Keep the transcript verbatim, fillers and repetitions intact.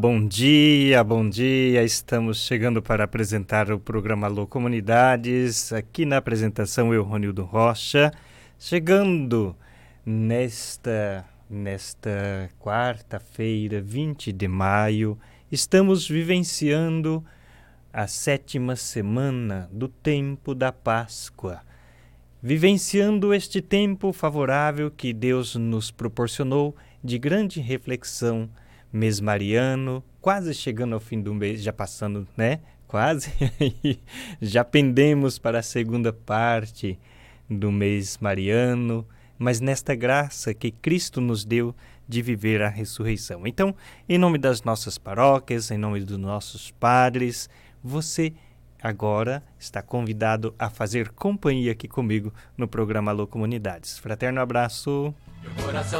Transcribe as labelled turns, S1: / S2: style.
S1: Bom dia, bom dia. Estamos chegando para apresentar o programa Alô Comunidades. Aqui na apresentação eu, Ronildo Rocha, chegando nesta, nesta quarta-feira, vinte de maio. Estamos vivenciando a sétima semana do tempo da Páscoa. Vivenciando este tempo favorável que Deus nos proporcionou de grande reflexão, mês mariano, quase chegando ao fim do mês, já passando, né? Quase, já pendemos para a segunda parte do mês mariano, mas nesta graça que Cristo nos deu de viver a ressurreição. Então, em nome das nossas paróquias, em nome dos nossos padres, você agora está convidado a fazer companhia aqui comigo no programa Alô Comunidades. Fraterno abraço.